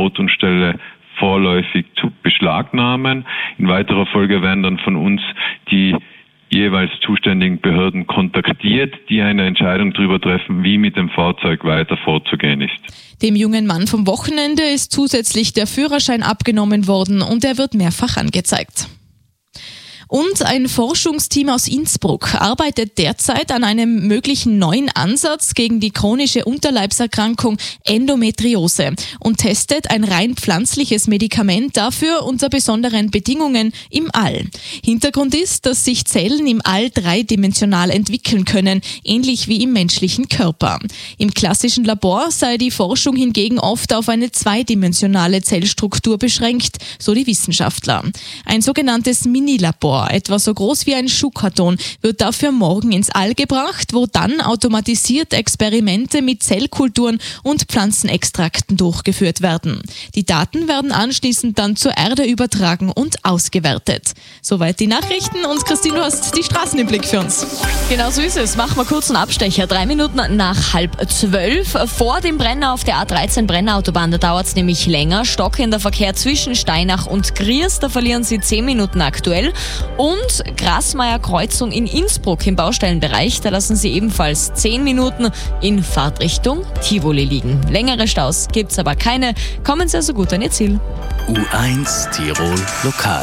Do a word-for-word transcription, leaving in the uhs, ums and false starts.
Notundstelle vorläufig zu beschlagnahmen. In weiterer Folge werden dann von uns die jeweils zuständigen Behörden kontaktiert, die eine Entscheidung darüber treffen, wie mit dem Fahrzeug weiter vorzugehen ist. Dem jungen Mann vom Wochenende ist zusätzlich der Führerschein abgenommen worden und er wird mehrfach angezeigt. Und ein Forschungsteam aus Innsbruck arbeitet derzeit an einem möglichen neuen Ansatz gegen die chronische Unterleibserkrankung Endometriose und testet ein rein pflanzliches Medikament dafür unter besonderen Bedingungen im All. Hintergrund ist, dass sich Zellen im All dreidimensional entwickeln können, ähnlich wie im menschlichen Körper. Im klassischen Labor sei die Forschung hingegen oft auf eine zweidimensionale Zellstruktur beschränkt, so die Wissenschaftler. Ein sogenanntes Minilabor, etwa so groß wie ein Schuhkarton, wird dafür morgen ins All gebracht, wo dann automatisiert Experimente mit Zellkulturen und Pflanzenextrakten durchgeführt werden. Die Daten werden anschließend dann zur Erde übertragen und ausgewertet. Soweit die Nachrichten und Christine, du hast die Straßen im Blick für uns. Genau so ist es. Machen wir kurz einen Abstecher. Drei Minuten nach halb zwölf. Vor dem Brenner auf der A dreizehn Brennerautobahn, da dauert es nämlich länger. Stockender Verkehr zwischen Steinach und Griers, da verlieren Sie zehn Minuten aktuell. Und Grasmeier Kreuzung in Innsbruck im Baustellenbereich, da lassen Sie ebenfalls zehn Minuten in Fahrtrichtung Tivoli liegen. Längere Staus gibt's aber keine. Kommen Sie also gut an Ihr Ziel. U eins Tirol Lokal.